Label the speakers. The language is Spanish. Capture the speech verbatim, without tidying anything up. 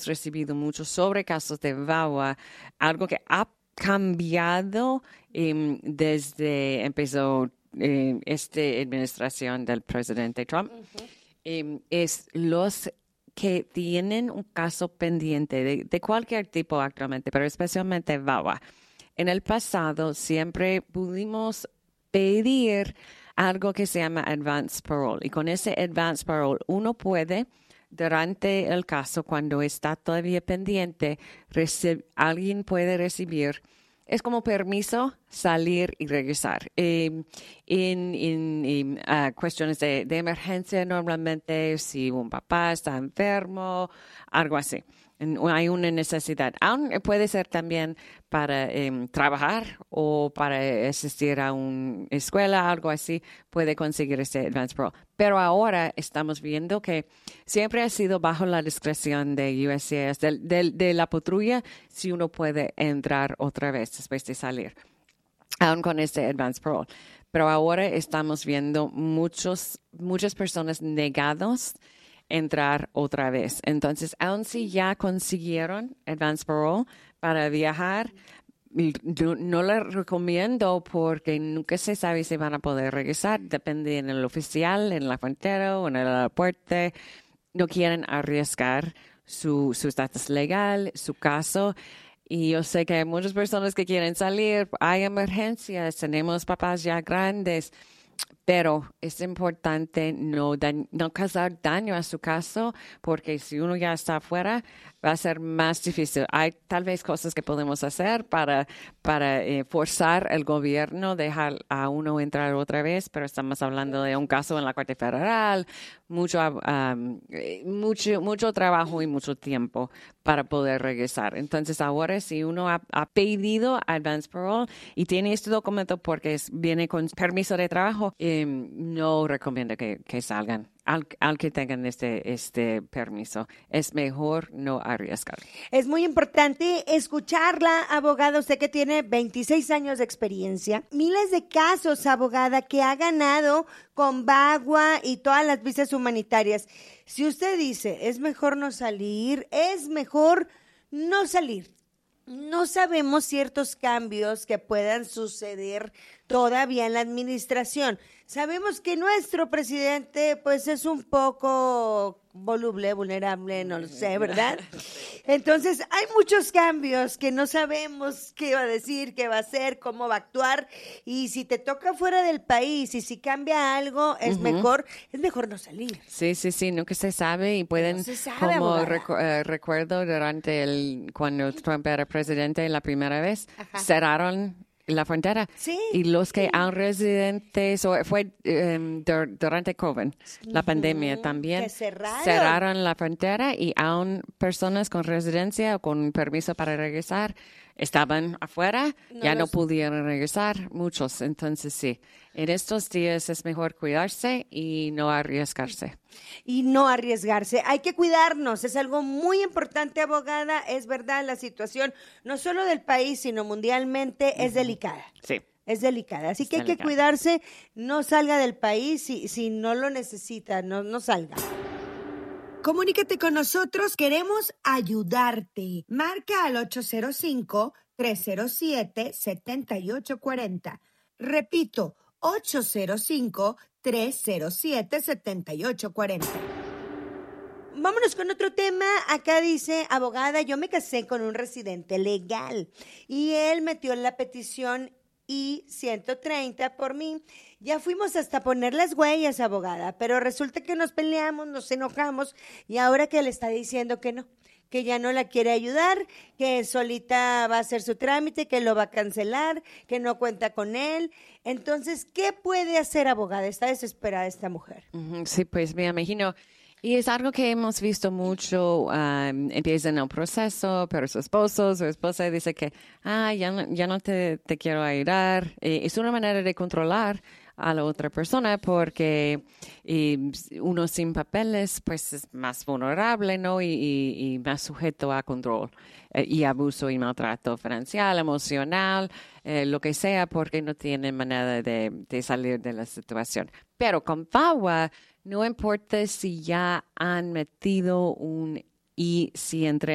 Speaker 1: hemos recibido muchos sobre casos de V A W A, algo que ha cambiado eh, desde empezó eh, esta administración del presidente Trump. Uh-huh. eh, es los que tienen un caso pendiente de, de cualquier tipo actualmente, pero especialmente V A W A. En el pasado siempre pudimos pedir algo que se llama advance parole. Y con ese advance parole uno puede, durante el caso, cuando está todavía pendiente, reci- alguien puede recibir, es como permiso salir y regresar. Eh, en en, en uh, cuestiones de, de emergencia, normalmente, si un papá está enfermo, algo así. Hay una necesidad. Aún puede ser también para eh, trabajar o para asistir a una escuela, algo así, puede conseguir ese advance parole. Pero ahora estamos viendo que siempre ha sido bajo la discreción de U S C I S, de, de, de la patrulla, si uno puede entrar otra vez después de salir, aún con este advance parole. Pero ahora estamos viendo muchos, muchas personas negados entrar otra vez. Entonces, aun si ya consiguieron advance parole para viajar, no, no les recomiendo porque nunca se sabe si van a poder regresar. Depende en el oficial, en la frontera o en el aeropuerto. No quieren arriesgar su su estatus legal, su caso. Y yo sé que hay muchas personas que quieren salir. Hay emergencias, tenemos papás ya grandes. Pero es importante no, da- no causar daño a su caso, porque si uno ya está afuera, va a ser más difícil. Hay tal vez cosas que podemos hacer para, para eh, forzar al gobierno a dejar a uno entrar otra vez, pero estamos hablando de un caso en la Corte Federal, mucho, um, mucho, mucho trabajo y mucho tiempo para poder regresar. Entonces, ahora si uno ha, ha pedido advance parole y tiene este documento porque es, viene con permiso de trabajo, eh, no recomiendo que, que salgan. Al, al que tengan este, este permiso, es mejor no arriesgar.
Speaker 2: Es muy importante escucharla, abogada. Usted que tiene veintiséis años de experiencia, miles de casos, abogada, que ha ganado con V A W A y todas las visas humanitarias. Si usted dice, es mejor no salir, es mejor no salir. No sabemos ciertos cambios que puedan suceder todavía en la administración. Sabemos que nuestro presidente, pues, es un poco voluble, vulnerable, no lo sé, ¿verdad? Entonces, hay muchos cambios que no sabemos qué va a decir, qué va a hacer, cómo va a actuar. Y si te toca fuera del país y si cambia algo, es uh-huh. mejor, es mejor no salir.
Speaker 1: Sí, sí, sí, nunca se sabe y pueden, no se sabe, como recu- uh, recuerdo durante el, cuando Trump era presidente la primera vez, Ajá. cerraron la frontera.
Speaker 2: Sí.
Speaker 1: Y los que
Speaker 2: sí.
Speaker 1: aún residentes, o fue um, dur- durante COVID, la uh-huh. pandemia también,
Speaker 2: que cerraron.
Speaker 1: cerraron la frontera y aún personas con residencia o con permiso para regresar estaban afuera, no ya los... no pudieron regresar, muchos. Entonces, sí, en estos días es mejor cuidarse y no arriesgarse.
Speaker 2: Y no arriesgarse. Hay que cuidarnos, es algo muy importante, abogada. Es verdad, la situación no solo del país, sino mundialmente uh-huh. es delicada.
Speaker 1: Sí.
Speaker 2: Es delicada, así
Speaker 1: es
Speaker 2: que
Speaker 1: delicada.
Speaker 2: Hay que cuidarse, no salga del país si, si no lo necesita, no, no salga. Comunícate con nosotros, queremos ayudarte. Marca al ocho cero cinco, tres cero siete, siete ocho cuatro cero. Repito, ocho cero cinco, tres cero siete, siete ocho cuatro cero. Vámonos con otro tema. Acá dice, abogada, yo me casé con un residente legal y él metió la petición I ciento treinta por mí. Ya fuimos hasta poner las huellas, abogada, pero resulta que nos peleamos, nos enojamos y ahora que le está diciendo que no, que ya no la quiere ayudar, que solita va a hacer su trámite, que lo va a cancelar, que no cuenta con él. Entonces, ¿qué puede hacer, abogada? Está desesperada esta mujer.
Speaker 1: Sí, pues me imagino. Y es algo que hemos visto mucho, um, empieza en el proceso, pero su esposo, su esposa dice que, ah, ya no, ya no te, te quiero ayudar. Eh, es una manera de controlar a la otra persona porque eh, uno sin papeles pues es más vulnerable, ¿no? Y, y, y más sujeto a control eh, y abuso y maltrato financiero, emocional, eh, lo que sea, porque no tiene manera de, de salir de la situación. Pero con V A W A, no importa si ya han metido un y si entre